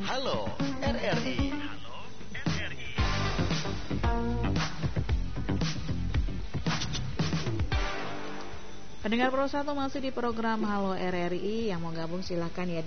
Halo RRI. Pendengar Pro 1 masih di program Halo RRI. Yang mau gabung silahkan ya di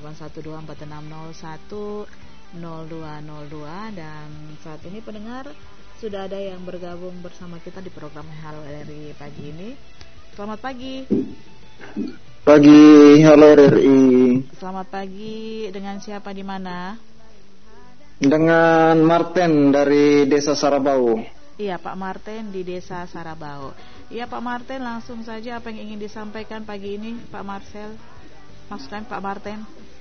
081246400202. Dan saat ini pendengar sudah ada yang bergabung bersama kita di program Halo RRI pagi ini. Selamat pagi. Pagi, halo RRI. Selamat pagi, dengan siapa di mana? Dengan Martin dari Desa Sarabau. Iya, Pak Martin di Desa Sarabau. Iya, Pak Martin, langsung saja apa yang ingin disampaikan pagi ini, Pak Marcel? Maksudnya Pak Martin?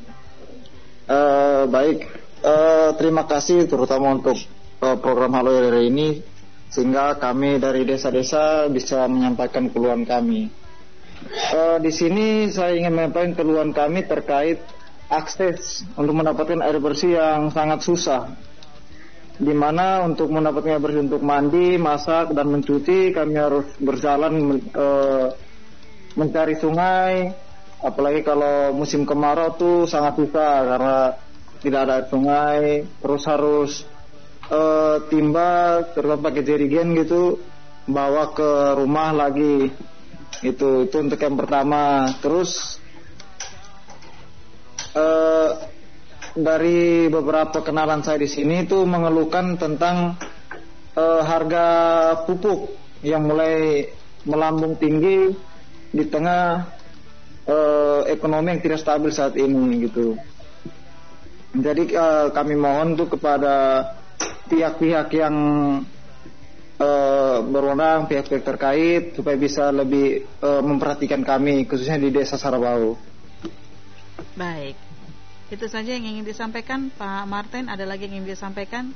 Baik, terima kasih terutama untuk program Halo RRI ini, sehingga kami dari desa-desa bisa menyampaikan keluhan kami. Di sini saya ingin menyampaikan keluhan kami terkait akses untuk mendapatkan air bersih yang sangat susah. Di mana untuk mendapatkan air bersih untuk mandi, masak, dan mencuci kami harus berjalan mencari sungai. Apalagi kalau musim kemarau tuh sangat susah karena tidak ada air sungai. Terus harus timba terus pakai jerigen gitu, bawa ke rumah lagi. Itu untuk yang pertama. Terus dari beberapa kenalan saya di sini itu mengeluhkan tentang harga pupuk yang mulai melambung tinggi di tengah ekonomi yang tidak stabil saat ini gitu. Jadi kami mohon tuh kepada pihak-pihak yang berwenang, pihak-pihak terkait supaya bisa lebih memperhatikan kami khususnya di Desa Sarabau. Baik, itu saja yang ingin disampaikan Pak Martin. Ada lagi yang ingin disampaikan?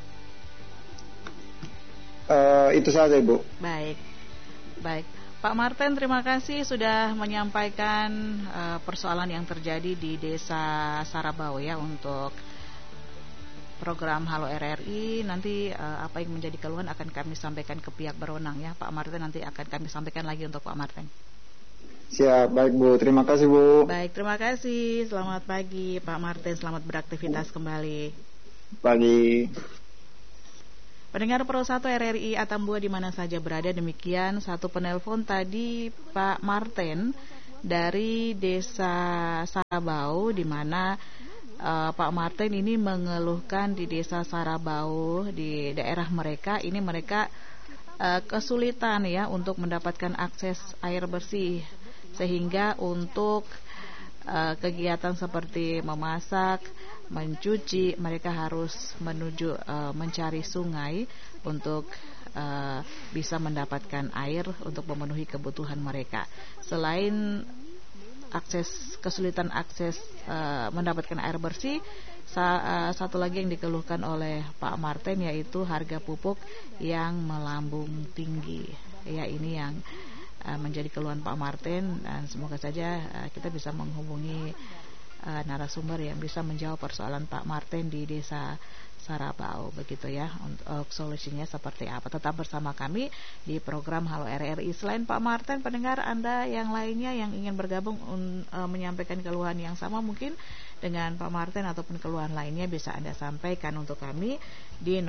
Itu saja, Ibu. Baik, baik Pak Martin, terima kasih sudah menyampaikan persoalan yang terjadi di Desa Sarabau ya untuk program Halo RRI. Nanti apa yang menjadi keluhan akan kami sampaikan ke pihak berwenang ya Pak Martin. Nanti akan kami sampaikan lagi untuk Pak Martin. Siap, baik Bu, terima kasih Bu. Baik, terima kasih. Selamat pagi Pak Martin, selamat beraktivitas kembali. Pagi. Pendengar Pro 1 RRI Atambua di mana saja berada, demikian satu penelpon tadi Pak Martin dari Desa Sarabau, di mana Pak Martin ini mengeluhkan di Desa Sarabau, di daerah mereka ini mereka kesulitan ya untuk mendapatkan akses air bersih, sehingga untuk kegiatan seperti memasak, mencuci, mereka harus menuju mencari sungai untuk bisa mendapatkan air untuk memenuhi kebutuhan mereka. Selain kesulitan akses mendapatkan air bersih, satu lagi yang dikeluhkan oleh Pak Martin yaitu harga pupuk yang melambung tinggi. Ya, ini yang menjadi keluhan Pak Martin, dan semoga saja kita bisa menghubungi narasumber yang bisa menjawab persoalan Pak Martin di Desa Sarabau, begitu ya, untuk solusinya seperti apa. Tetap bersama kami di program Halo RRI. Selain Pak Martin, pendengar Anda yang lainnya yang ingin bergabung menyampaikan keluhan yang sama mungkin dengan Pak Martin ataupun keluhan lainnya, bisa Anda sampaikan untuk kami di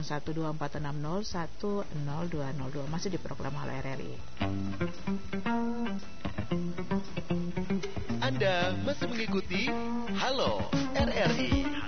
081246010202. Masih di program Halo RRI. Anda masih mengikuti Halo RRI.